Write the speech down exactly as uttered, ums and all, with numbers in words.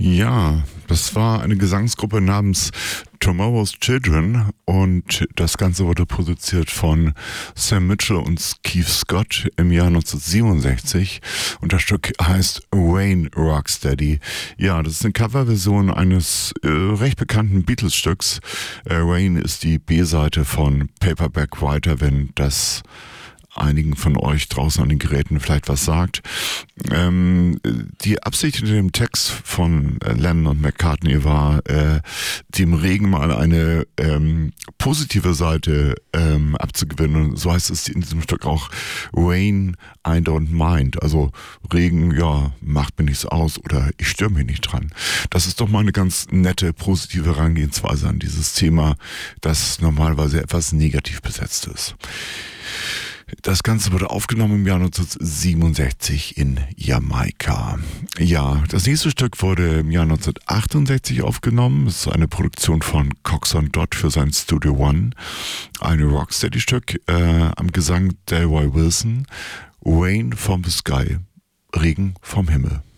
Ja, das war eine Gesangsgruppe namens Tomorrow's Children und das Ganze wurde produziert von Sam Mitchell und Keith Scott im Jahr neunzehnhundertsiebenundsechzig und das Stück heißt Wayne Rocksteady. Ja, das ist eine Coverversion eines äh, recht bekannten Beatles-Stücks. Äh, Wayne ist die B-Seite von Paperback Writer, wenn das einigen von euch draußen an den Geräten vielleicht was sagt. Ähm, die Absicht hinter dem Text von Lennon und McCartney war, äh, dem Regen mal eine ähm, positive Seite ähm, abzugewinnen. Und so heißt es in diesem Stück auch, Rain, I don't mind. Also Regen, ja, macht mir nichts aus oder ich störe mich nicht dran. Das ist doch mal eine ganz nette, positive Herangehensweise an dieses Thema, das normalerweise etwas negativ besetzt ist. Das Ganze wurde aufgenommen im Jahr neunzehnhundertsiebenundsechzig in Jamaika. Ja, das nächste Stück wurde im Jahr neunzehnhundertachtundsechzig aufgenommen. Es ist eine Produktion von Cox und Dodd für sein Studio One. Ein Rocksteady-Stück äh, am Gesang Delroy Wilson. Rain from the Sky, Regen vom Himmel.